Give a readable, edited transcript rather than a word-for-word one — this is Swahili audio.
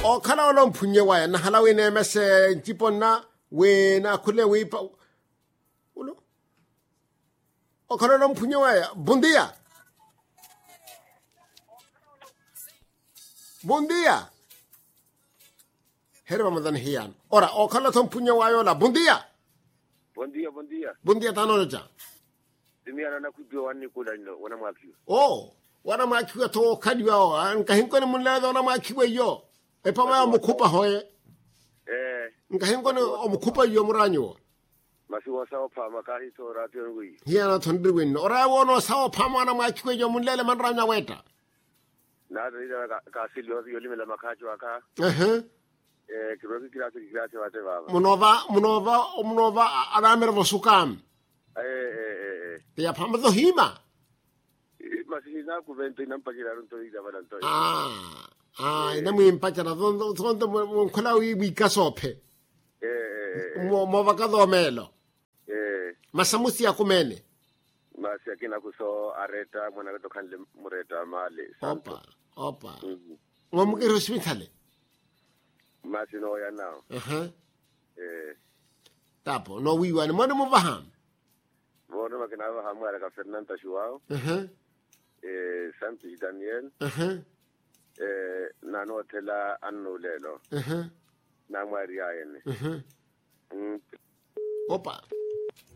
o khala lo mphunye wa ya na hala we ne mese tiponna we na khule we pa ulo o khala lo mphunye wa ya bom dia herba madan hiyan ora o khala thon mphunye wa yo la bom dia tano ja Dimiana na kujua wani kula nilo wana makiwa. Wana makiwa to kadiwa o nkahinko ni munlado wana makiwa yo epama ya mkupa hoye nkahinko ni mkupa yo muranyo masi wa sawa pa makahi to ratio ngui hiya na thondri win ora wono sawa pa wana makiwa yo munlele manranya weta na rida ka silio yo limela makacho aka kiroki kirasi wate baba munova aramere vosukam ya pamado hima masina kuvento inampakira ronto ida balanto ina muimpakira tonto mukhola wikasophe mo vakado melo masamusi ya kumene masi akina kuso areta mwana to kanle mureta male opa ngomukiri hospitale masi no ya now tapo no wiwa ni mwana muvaham Bueno, me quedaba jamás a Fernanda Joao, Santi Daniel, Nano Tela Annulelo, Na Maria N. Opa.